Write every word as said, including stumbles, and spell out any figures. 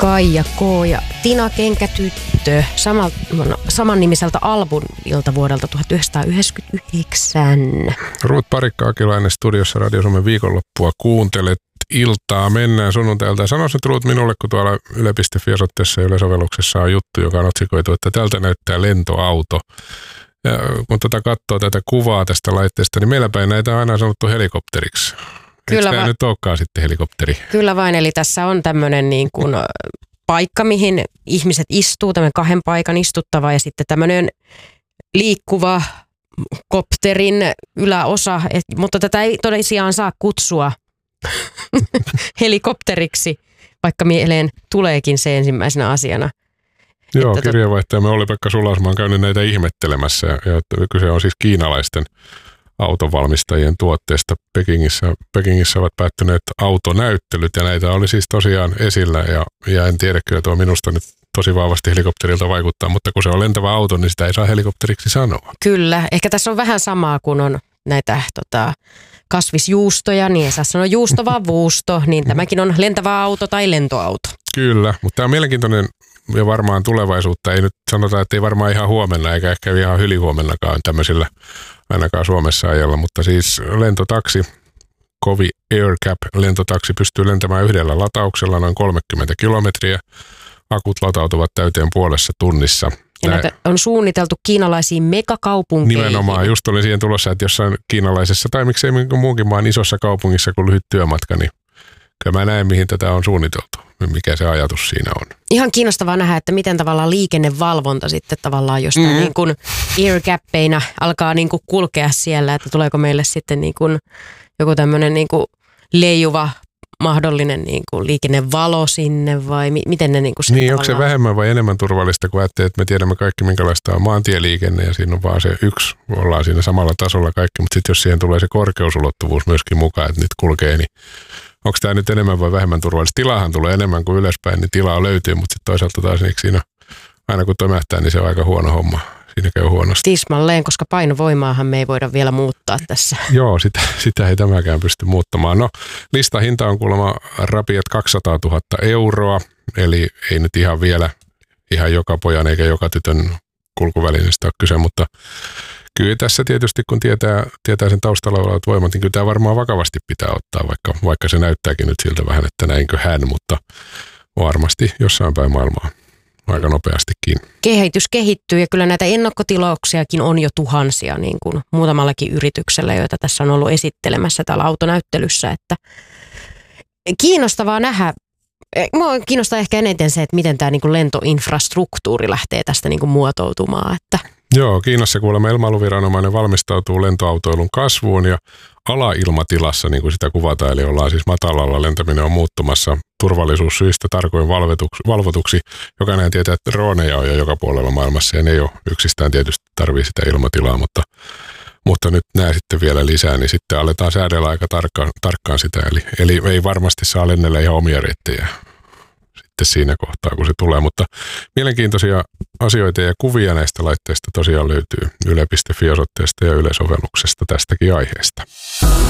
Kaija K. ja Tina Kenkätyttö samal, no, samannimiseltä albumilta vuodelta tuhatyhdeksänsataayhdeksänkymmentäyhdeksän. Ruut Parikka-Akilainen studiossa Radio Suomen viikonloppua kuuntelet. Iltaa mennään sunnuntailta. Sanois nyt Ruut minulle, kun tuolla yle piste fi osoitteessa ja Yle-sovelluksessa on juttu, joka on otsikoitu, että tältä näyttää lentoauto. Ja kun tuota katsoo tätä kuvaa tästä laitteesta, niin meillä päin näitä on aina sanottu helikopteriksi. Eikö tämä va- nyt olekaan sitten helikopteri? Kyllä vain, eli tässä on tämmöinen niin kuin paikka, mihin ihmiset istuu, tämmöinen kahden paikan istuttava ja sitten tämmöinen liikkuva kopterin yläosa, et, mutta tätä ei todella saa kutsua helikopteriksi, vaikka mieleen tuleekin se ensimmäisenä asiana. Joo, kirjeenvaihtajamme Olli-Pekka Sulasmaa on käynyt näitä ihmettelemässä ja, ja kyse on siis kiinalaisten autonvalmistajien tuotteesta. Pekingissä, Pekingissä ovat päättyneet autonäyttelyt ja näitä oli siis tosiaan esillä ja, ja en tiedä, kyllä tuo minusta nyt tosi vahvasti helikopterilta vaikuttaa, mutta kun se on lentävä auto, niin sitä ei saa helikopteriksi sanoa. Kyllä, ehkä tässä on vähän samaa kuin on näitä tota, kasvisjuustoja, niin ei saa sanoa juusto vaan vuusto, niin tämäkin on lentävä auto tai lentoauto. Kyllä, mutta tämä on mielenkiintoinen ja varmaan tulevaisuutta. Ei nyt sanota, että ei varmaan ihan huomenna eikä ehkä ihan ylihuomennakaan tämmöisillä ainakaan Suomessa ajalla, mutta siis lentotaksi, Kovi AirCap lentotaksi pystyy lentämään yhdellä latauksella noin kolmekymmentä kilometriä. Akut latautuvat täyteen puolessa tunnissa. Ja näitä on suunniteltu kiinalaisiin megakaupunkeihin. Nimenomaan, just olin siihen tulossa, että jossain kiinalaisessa tai miksei muunkin maan isossa kaupungissa kuin lyhyt työmatka, niin kyllä mä näen, mihin tätä on suunniteltu, mikä se ajatus siinä on. Ihan kiinnostavaa nähdä, että miten tavallaan liikennevalvonta sitten tavallaan, jos mm-hmm. niin kuin AirGappeina alkaa niin kuin kulkea siellä, että tuleeko meille sitten niin kuin joku tämmöinen niin kuin leijuva mahdollinen niin kuin liikennevalo sinne vai mi- miten ne niin kuin Niin, onko se vähemmän vai enemmän turvallista, kun ajattelee, että me tiedämme kaikki, minkälaista on maantieliikenne ja siinä on vaan se yksi, ollaan siinä samalla tasolla kaikki, mutta sitten jos siihen tulee se korkeusulottuvuus myöskin mukaan, että nyt kulkee, niin onko tämä nyt enemmän vai vähemmän turvallista? Tilahan tulee enemmän kuin ylöspäin, niin tilaa löytyy, mutta sitten toisaalta taas niin siinä aina kun tömähtää, niin se on aika huono homma. Siinä käy huonosti. Tismalleen, koska painovoimaahan me ei voida vielä muuttaa tässä. Joo, sitä, sitä ei tämäkään pysty muuttamaan. No, listahinta on kuulemma rapiat kaksisataatuhatta euroa, eli ei nyt ihan vielä ihan joka pojan eikä joka tytön kulkuvälineestä ole kyse, mutta kyllä tässä tietysti kun tietää, tietää sen taustalla olevat voimat, niin kyllä tämä varmaan vakavasti pitää ottaa, vaikka, vaikka se näyttääkin nyt siltä vähän, että näinkö hän, mutta varmasti jossain päin maailmaa. Aika nopeastikin. Kehitys kehittyy ja kyllä näitä ennakkotilauksiakin on jo tuhansia niin kuin muutamallakin yrityksellä, joita tässä on ollut esittelemässä täällä autonäyttelyssä. Että kiinnostavaa nähdä. Mua kiinnostaa ehkä eniten se, että miten tämä niin kuin lentoinfrastruktuuri lähtee tästä niin kuin muotoutumaan. Että Joo, Kiinassa kuulemma ilmailuviranomainen valmistautuu lentoautoilun kasvuun ja alailmatilassa, niin kuin sitä kuvataan, eli ollaan siis matalalla, lentäminen on muuttumassa turvallisuussyistä tarkoin valvotuksi, valvotuksi. Jokainen tietää, että droneja on jo joka puolella maailmassa ja ne ei ole yksistään tietysti tarvii sitä ilmatilaa, mutta, mutta nyt nämä sitten vielä lisää, niin sitten aletaan säädellä aika tarkkaan, tarkkaan sitä, eli, eli ei varmasti saa lennellä ihan omia reittejä sitten siinä kohtaa, kun se tulee, mutta mielenkiintoisia asioita ja kuvia näistä laitteista tosiaan löytyy yle piste fi osoitteesta ja Yle-sovelluksesta tästäkin aiheesta.